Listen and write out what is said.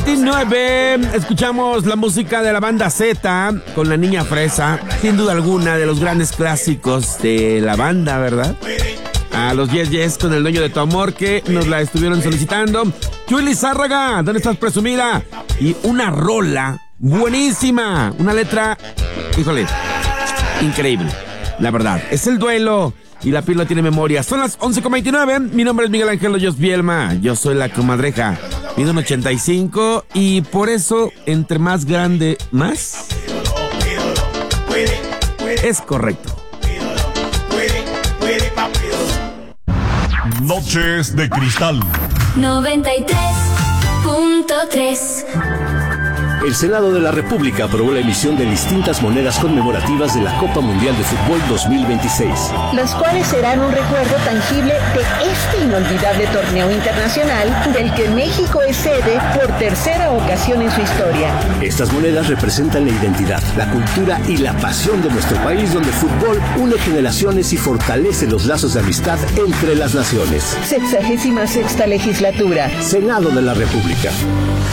8:29, escuchamos la música de la banda Z con La Niña Fresa, sin duda alguna de los grandes clásicos de la banda, ¿verdad? A los Yes Yes con El Dueño de Tu Amor, que nos la estuvieron solicitando. Chuy Lizárraga, ¿dónde estás, presumida? Y una rola buenísima, una letra, híjole, increíble, la verdad. Es el duelo y la píldora tiene memoria. Son las 11:29, mi nombre es Miguel Ángel Hoyos Bielma, yo soy la comadreja. Mido un 85 y por eso, entre más grande, más. Es correcto. Noches de Cristal 93.3. El Senado de la República aprobó la emisión de distintas monedas conmemorativas de la Copa Mundial de Fútbol 2026. Las cuales serán un recuerdo tangible de este inolvidable torneo internacional del que México es sede por tercera ocasión en su historia. Estas monedas representan la identidad, la cultura y la pasión de nuestro país, donde el fútbol une generaciones y fortalece los lazos de amistad entre las naciones. 66ª legislatura. Senado de la República.